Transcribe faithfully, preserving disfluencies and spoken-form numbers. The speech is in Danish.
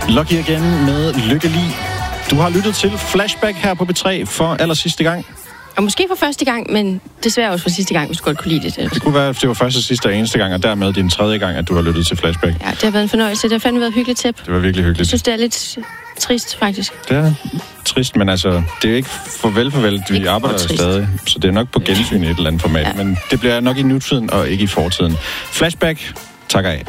Lucky Again med Lykke Li. Du har lyttet til Flashback her på B tre for aller sidste gang. Og måske for første gang, men desværre også for sidste gang, hvis du godt kunne lide det. Det kunne være, at det var første, sidste og eneste gang, og dermed din tredje gang, at du har lyttet til Flashback. Ja, det har været en fornøjelse. Det har fandme været hyggeligt tæp. Det var virkelig hyggeligt. Jeg synes, det er lidt trist, faktisk. Det er trist, men altså, det er ikke farvel, farvel. Vi ikke arbejder stadig, så det er nok på gensyn i et eller andet format. Ja. Men det bliver nok i nutiden og ikke i fortiden. Flashback, tak af.